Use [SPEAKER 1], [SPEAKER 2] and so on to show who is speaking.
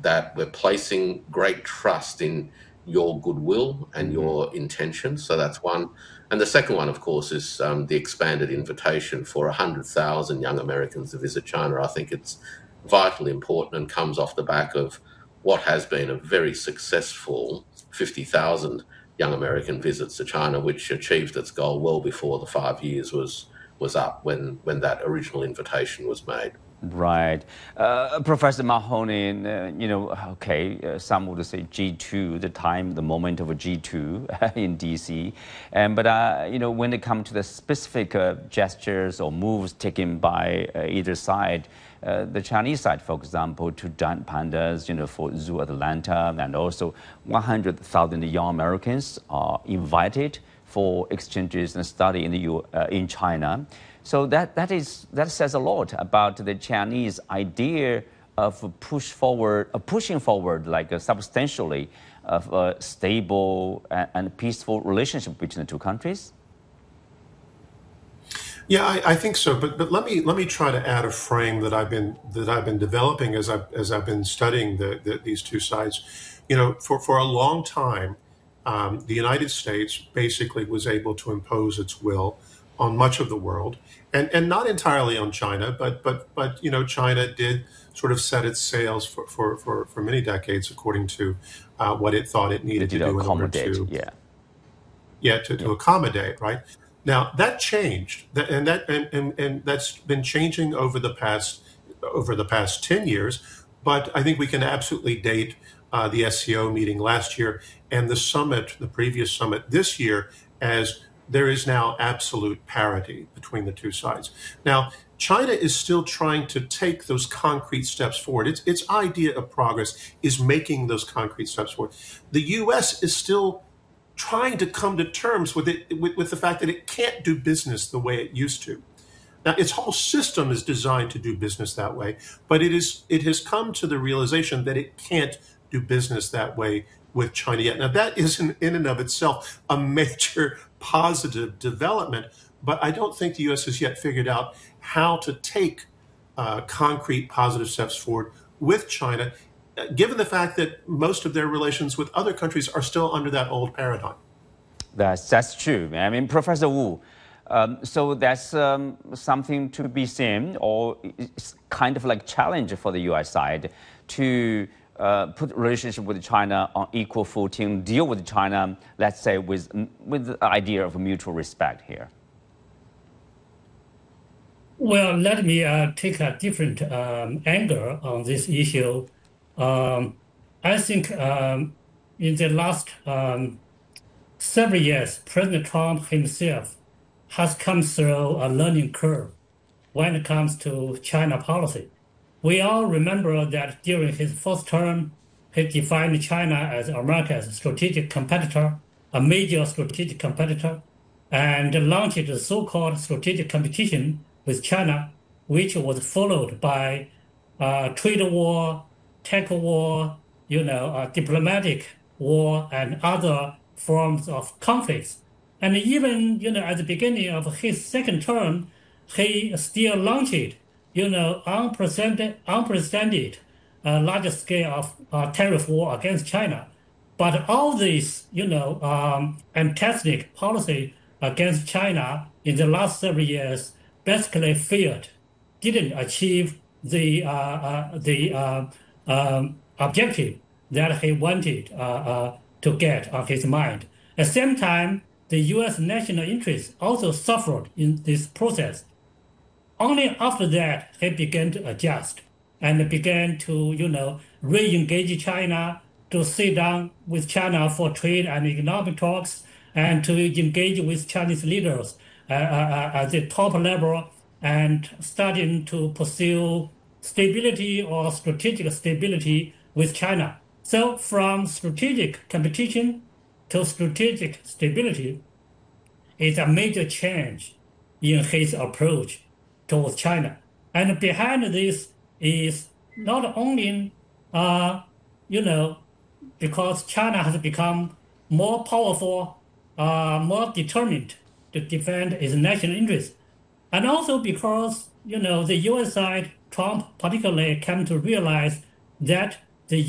[SPEAKER 1] that we're placing great trust in your goodwill and your intentions. So that's one. And the second one, of course, is the expanded invitation for 100,000 young Americans to visit China. I think it's vitally important and comes off the back of what has been a very successful 50,000 young American visits to China, which achieved its goal well before the 5 years was up when that original invitation was made.
[SPEAKER 2] Right. Professor Mahoney, some would say G2, the moment of a G2 in DC. But when it comes to the specific gestures or moves taken by either side, the Chinese side, for example, to giant pandas, for Zoo Atlanta, and also 100,000 young Americans are invited for exchanges and study in China. So that says a lot about the Chinese idea of pushing forward substantially of a stable and peaceful relationship between the two countries.
[SPEAKER 3] Yeah, I think so. But let me try to add a frame that I've been developing as I've been studying these two sides. For a long time, the United States basically was able to impose its will on much of the world, and not entirely on China, but China did sort of set its sails for many decades according to what it thought it needed to do in order to accommodate, right? Now that changed, and that's been changing over the past 10 years. But I think we can absolutely date the SCO meeting last year and the previous summit this year, as there is now absolute parity between the two sides. Now, China is still trying to take those concrete steps forward. Its idea of progress is making those concrete steps forward. The U.S. is still trying to come to terms with the fact that it can't do business the way it used to. Now, its whole system is designed to do business that way, but it has come to the realization that it can't do business that way with China yet. Now, that is in and of itself a major positive development, but I don't think the U.S. has yet figured out how to take concrete positive steps forward with China, given the fact that most of their relations with other countries are still under that old paradigm.
[SPEAKER 2] That's true. I mean, Professor Wu, so that's something to be seen, or it's kind of like challenge for the U.S. side to put relationship with China on equal footing, deal with China, let's say, with the idea of mutual respect here?
[SPEAKER 4] Well, let me take a different angle on this issue. I think in the last several years, President Trump himself has come through a learning curve when it comes to China policy. We all remember that during his first term, he defined China as America's strategic competitor, a major strategic competitor, and launched the so-called strategic competition with China, which was followed by trade war, tech war, diplomatic war, and other forms of conflicts. And even, at the beginning of his second term, he still launched unprecedented large scale of tariff war against China. But all this, antagonistic policy against China in the last several years basically failed, didn't achieve the objective that he wanted to get on his mind. At the same time, the U.S. national interest also suffered in this process. Only after that, he began to adjust and began to, re-engage China, to sit down with China for trade and economic talks, and to engage with Chinese leaders at the top level, and starting to pursue stability or strategic stability with China. So from strategic competition to strategic stability is a major change in his approach towards China. And behind this is not only, because China has become more powerful, more determined to defend its national interests, and also because, the U.S. side, Trump particularly, came to realize that